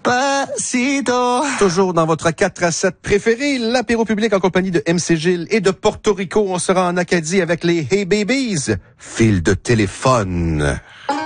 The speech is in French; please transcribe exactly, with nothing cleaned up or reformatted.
Despacito. Toujours dans votre quatre à sept préféré, l'apéro public en compagnie de M C Gilles et de Porto Rico. On sera en Acadie avec les Hey Babies. Fil de téléphone.